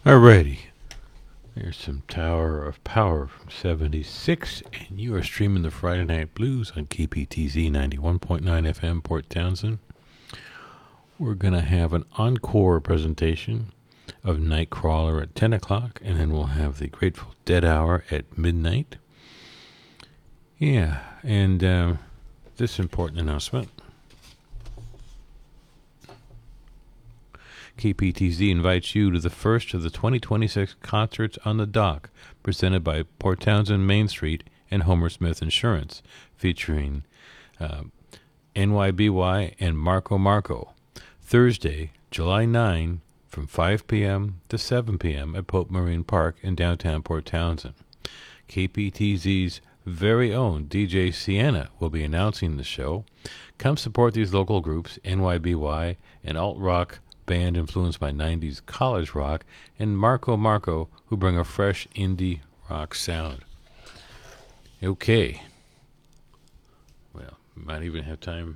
Alrighty. There's some Tower of Power from 76, and you are streaming the Friday Night Blues on KPTZ 91.9 FM, Port Townsend. We're going to have an encore presentation of Nightcrawler at 10 o'clock, and then we'll have the Grateful Dead Hour at midnight. Yeah, and this important announcement. KPTZ invites you to the first of the 2026 Concerts on the Dock, presented by Port Townsend Main Street and Homer Smith Insurance, featuring NYBY and Marco Marco. Thursday, July 9, from 5 p.m. to 7 p.m. at Pope Marine Park in downtown Port Townsend. KPTZ's very own DJ Sienna will be announcing the show. Come support these local groups, NYBY, an alt-rock band influenced by 90s college rock, and Marco Marco, who bring a fresh indie rock sound. Okay. Well, might even have time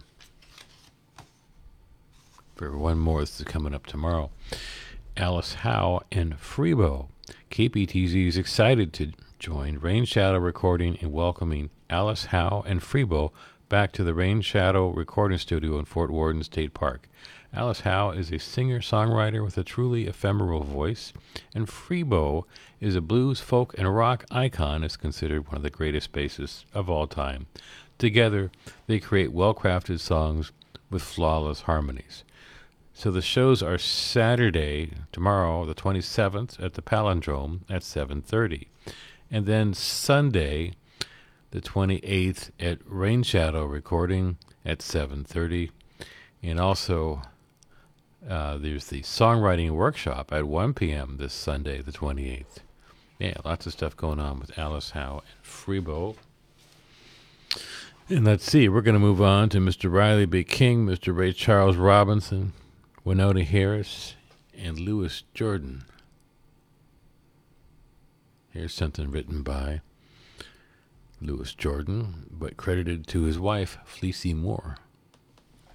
for one more. This is coming up tomorrow. Alice Howe and Freebo. KPTZ is excited to join Rain Shadow Recording in welcoming Alice Howe and Freebo back to the Rain Shadow Recording Studio in Fort Worden State Park. Alice Howe is a singer-songwriter with a truly ephemeral voice, and Freebo is a blues, folk, and rock icon, is considered one of the greatest bassists of all time. Together, they create well-crafted songs with flawless harmonies. So the shows are Saturday, tomorrow, the 27th, at the Palindrome at 7:30. And then Sunday, the 28th, at Rain Shadow Recording at 7:30. And also, there's the songwriting workshop at 1 p.m. this Sunday, the 28th. Yeah, lots of stuff going on with Alice Howe and Freebo. And let's see, we're going to move on to Mr. Riley B. King, Mr. Ray Charles Robinson, Winona Harris, and Louis Jordan. Here's something written by Louis Jordan, but credited to his wife, Fleecy Moore.